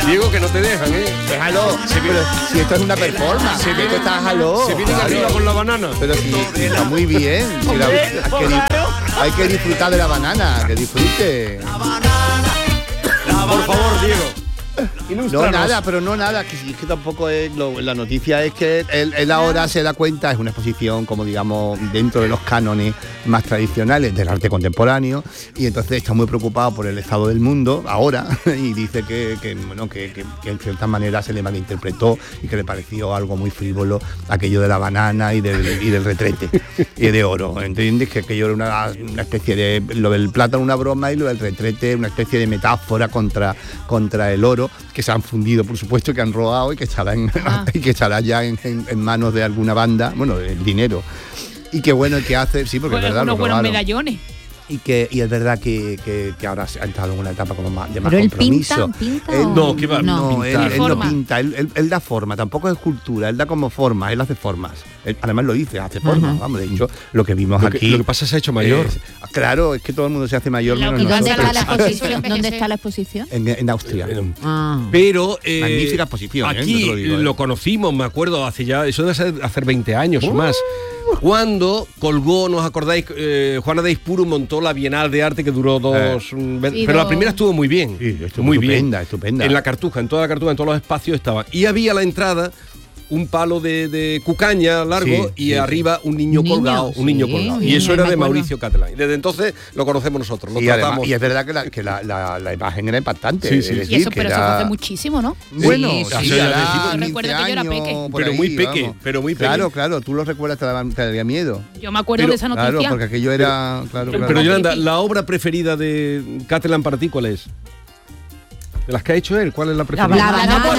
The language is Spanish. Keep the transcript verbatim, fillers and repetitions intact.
Diego, que no te dejan, ¿eh? Déjalo. Pero si esto es una performance, si esto está jaló. Se viene Claro. arriba con la banana. Pero si si está muy bien. Si la- hay, que, di- hay que disfrutar de la banana, que disfrute. Por favor, Diego. No, Ilústranos. nada, pero no nada, que, es que tampoco es lo- la noticia es que él, él ahora se da cuenta, es una exposición como digamos dentro de los cánones más tradicionales del arte contemporáneo y entonces está muy preocupado por el estado del mundo ahora y dice que, que, bueno, que, que, que en cierta manera se le malinterpretó y que le pareció algo muy frívolo aquello de la banana y del, y del retrete y de oro, ¿entiendes? Que aquello era una, una especie de, lo del plátano una broma y lo del retrete una especie de metáfora contra, contra el oro, que se han fundido, por supuesto, que han robado y que estará, en, Ah. y que estará ya en, en- en manos de alguna banda, bueno, el dinero. Y que bueno, que hace, sí, porque Pues es verdad, lo unos buenos robaron. medallones. Y que y es verdad que, que, que ahora se ha entrado en una etapa como más, de más Pero él compromiso. pinta, pinta Él- o- No, ¿qué va? no, No, él, tiene él no forma. pinta, él, él- él da forma, tampoco es escultura, él da como forma, él hace formas. Él, además lo dice, hace formas, Ajá. vamos, de hecho, lo que vimos Lo que, aquí. lo que pasa es que se ha hecho mayor. es- claro, es que todo el mundo se hace mayor Lo menos que ¿Y dónde nosotros. está la Nosotros. exposición? ¿Dónde está la exposición? En, en Austria. Ah. Pero eh, Magnífica exposición, ¿eh? aquí Yo te lo digo, ¿eh? lo conocimos, me acuerdo, hace ya, eso debe ser hace veinte años o más. Cuando colgó, ¿nos acordáis? Eh, Juana de Ispuru montó la Bienal de Arte que duró dos... mm, ve- Sí, pero la dos- primera estuvo muy bien. Sí, estuvo muy estupenda, bien. estupenda. En la Cartuja, en toda la Cartuja, en todos los espacios estaban. Y había a la entrada un palo de, de cucaña largo Sí, y sí, arriba un niño, Un niño, colgado, un niño sí, colgado. Y bien, eso era me de acuerdo. Mauricio Catalán. Y desde entonces lo conocemos nosotros, lo Y, además, tratamos. y es verdad que la, que la, la, la imagen era impactante. Sí, es sí. decir, Y eso, que pero eso era- fue hace muchísimo, ¿no? Bueno, Sí, sí, sí, hará sí, yo quince recuerdo que yo era años, peque. por Pero ahí, muy peque, vamos. pero muy peque. Claro, claro, tú lo recuerdas, te, daba- te daría miedo. Yo me acuerdo Pero- de esa noticia. Claro, porque aquello era... Claro, claro. Pero Yolanda, creepy. la obra preferida de Catalán para ti, ¿cuál es? ¿De las que ha hecho él? ¿Cuál es la preferida? La banana.